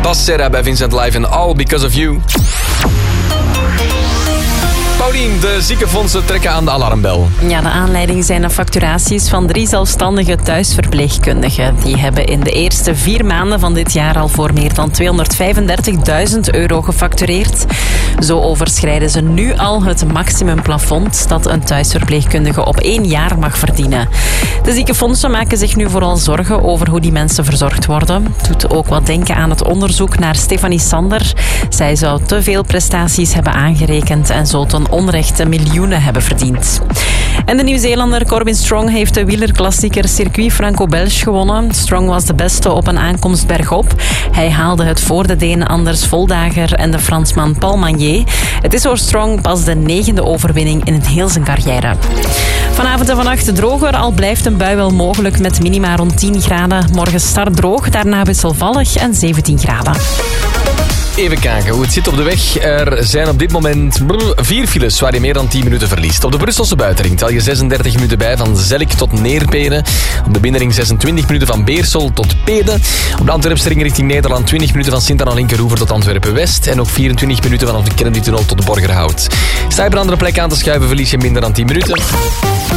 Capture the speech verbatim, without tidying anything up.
was Serra bij Vincent Live en All Because of You. Paulien, de ziekenfondsen trekken aan de alarmbel. Ja, de aanleiding zijn de facturaties van drie zelfstandige thuisverpleegkundigen. Die hebben in de eerste vier maanden van dit jaar al voor meer dan tweehonderdvijfendertigduizend euro gefactureerd. Zo overschrijden ze nu al het maximumplafond dat een thuisverpleegkundige op één jaar mag verdienen. De ziekenfondsen maken zich nu vooral zorgen over hoe die mensen verzorgd worden. Doet ook wat denken aan het onderzoek naar Stefanie Sander. Zij zou te veel prestaties hebben aangerekend en zo ten onrechte miljoenen hebben verdiend. En de Nieuw-Zeelander Corbin Strong heeft de wielerklassieker Circuit Franco-Belge gewonnen. Strong was de beste op een aankomst bergop. Hij haalde het voor de Deen Anders Voldager en de Fransman Paul Magnier. Het is voor Strong pas de negende overwinning in heel zijn carrière. Vanavond en vannacht droger, al blijft een bui wel mogelijk met minima rond tien graden. Morgen start droog, daarna wisselvallig en zeventien graden. Even kijken hoe het zit op de weg. Er zijn op dit moment brrr, vier files waar je meer dan tien minuten verliest. Op de Brusselse buitenring tel je zesendertig minuten bij van Zellik tot Neerpede. Op de binnenring zesentwintig minuten van Beersel tot Pede. Op de Antwerpse ring richting Nederland twintig minuten van Sint-Anna-Linkeroever tot Antwerpen-West. En ook vierentwintig minuten vanaf de Kennedy-tunnel tot de Borgerhout. Sta je op een andere plek aan te schuiven, verlies je minder dan tien minuten.